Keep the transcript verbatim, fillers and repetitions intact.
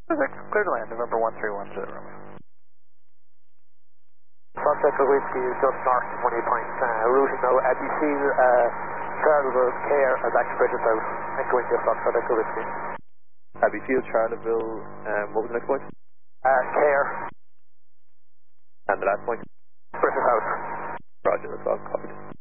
Perfect. Clear to land, November one three one zero. Foxtrot Whiskey is just north of twenty point, uh, routing now, A B C, uh, Charleville, Care, as Express South, Echo India, Foxtrot Echo Whiskey. Abbey Field, Charleville, um, what was the next point? Uh, Care. And the last point? Express South. Roger, that's all covered.